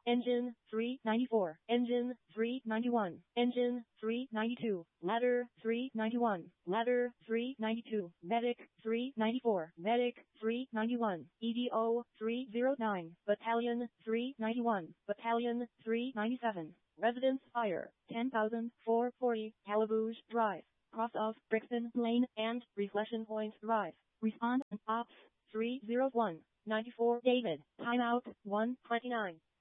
Engine 394. Engine 391. Engine 392. Ladder 391. Ladder 392. Medic 394. Medic 391. EDO 309. Battalion 391. Battalion 397. Residence Fire 10,440. Calabuge Drive. Cross of Brixton Lane and Reflection Point Drive. Respond Ops 301. 94 David. Timeout 129.